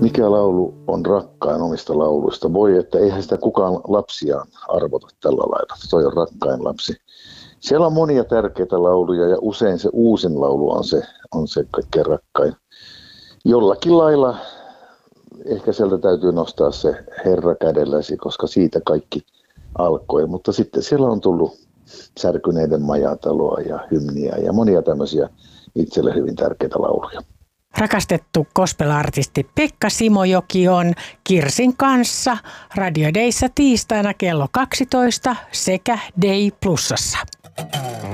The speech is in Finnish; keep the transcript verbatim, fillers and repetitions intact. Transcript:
mikä laulu on rakkain omista lauluista. Voi, että eihän sitä kukaan lapsiaan arvota tällä lailla. Toi on rakkain lapsi. Siellä on monia tärkeitä lauluja ja usein se uusin laulu on se, on se kaikkein rakkain. Jollakin lailla ehkä sieltä täytyy nostaa se Herra kädelläsi, koska siitä kaikki alkoi. Mutta sitten siellä on tullut Särkyneiden majataloa ja hymniä ja monia tämmöisiä itselle hyvin tärkeitä lauluja. Rakastettu gospel-artisti Pekka Simojoki on Kirsin kanssa Radio Dayssa tiistaina kello kaksitoista sekä Day Plusassa.